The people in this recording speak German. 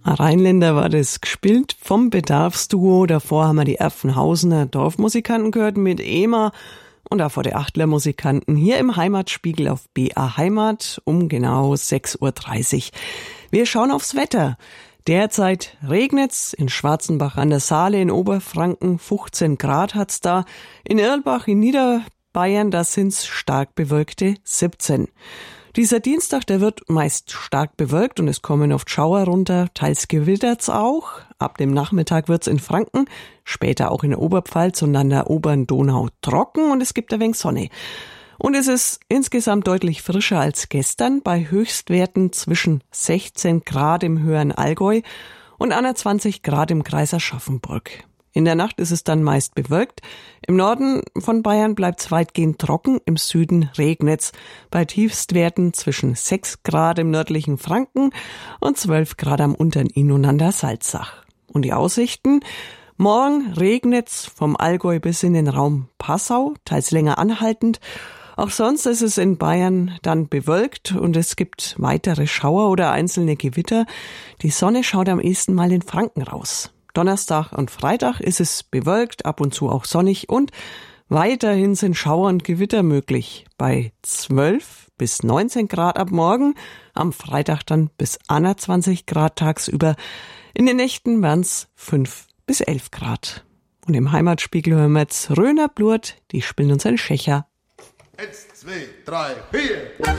Rheinländer war das gespielt vom Bedarfsduo. Davor haben wir die Erfenhausener Dorfmusikanten gehört mit EMA und davor die Achtler Musikanten hier im Heimatspiegel auf BA Heimat um genau 6.30 Uhr. Wir schauen aufs Wetter. Derzeit regnet's in Schwarzenbach an der Saale in Oberfranken, 15 Grad hat's da. In Irlbach in Niederbayern, da sind's stark bewölkte 17. Dieser Dienstag, der wird meist stark bewölkt und es kommen oft Schauer runter, teils gewittert's auch. Ab dem Nachmittag wird's in Franken, später auch in der Oberpfalz und an der oberen Donau trocken und es gibt ein wenig Sonne. Und es ist insgesamt deutlich frischer als gestern, bei Höchstwerten zwischen 16 Grad im höheren Allgäu und 21 Grad im Kreis Aschaffenburg. In der Nacht ist es dann meist bewölkt. Im Norden von Bayern bleibt's weitgehend trocken, im Süden regnet's. Bei Tiefstwerten zwischen 6 Grad im nördlichen Franken und 12 Grad am unteren Inn und an der Salzach. Und die Aussichten? Morgen regnet's vom Allgäu bis in den Raum Passau, teils länger anhaltend. Auch sonst ist es in Bayern dann bewölkt und es gibt weitere Schauer oder einzelne Gewitter. Die Sonne schaut am ehesten mal in Franken raus. Donnerstag und Freitag ist es bewölkt, ab und zu auch sonnig und weiterhin sind Schauer und Gewitter möglich. Bei 12 bis 19 Grad ab morgen, am Freitag dann bis 21 Grad tagsüber. In den Nächten wären's 5 bis 11 Grad. Und im Heimatspiegel hören wir jetzt Röner Blurt, die spielen uns ein Schächer. 1, 2, 3, 4.